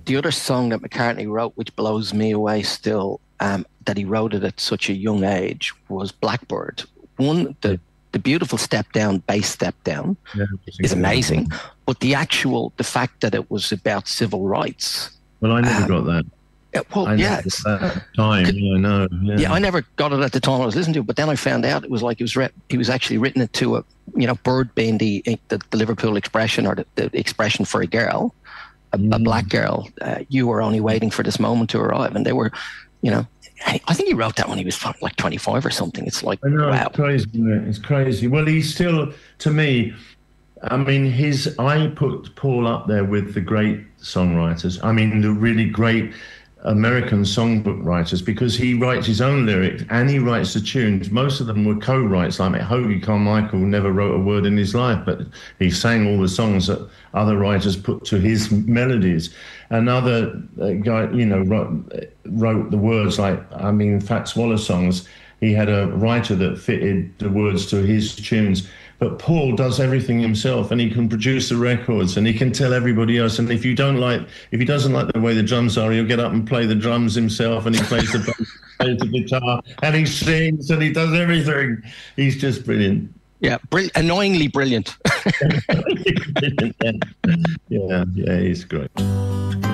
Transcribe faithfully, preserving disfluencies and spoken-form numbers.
the other song that McCartney wrote, which blows me away still, um, that he wrote it at such a young age, was Blackbird. One, the, the beautiful step down, bass step down, yeah, is amazing. But the actual, the fact that it was about civil rights. Well, I never um, got that. Yeah, well, I yeah. That time, yeah, no. Yeah. yeah, I never got it at the time I was listening to it, but then I found out it was like, it was, re- he was actually written it to a, you know, Bird being the, the, the Liverpool expression, or the, the expression for a girl, a, mm. a black girl. Uh, you were only waiting for this moment to arrive. And they were, you know, I think he wrote that when he was like twenty-five or something. It's like, I know, wow. It's crazy, isn't it? It's crazy. Well, he's still, to me, I mean, his, I put Paul up there with the great songwriters. I mean, the really great American songbook writers, because he writes his own lyrics and he writes the tunes. Most of them were co-writes. Like Hoagy Carmichael never wrote a word in his life, but he sang all the songs that other writers put to his melodies. Another guy, you know, wrote, wrote the words, like, I mean, Fats Waller songs. He had a writer that fitted the words to his tunes. But Paul does everything himself, and he can produce the records, and he can tell everybody else. And if you don't like, if he doesn't like the way the drums are, he'll get up and play the drums himself, and he plays the bass, plays the guitar, and he sings, and he does everything. He's just brilliant. Yeah, brilliant, annoyingly brilliant. yeah, yeah, he's great.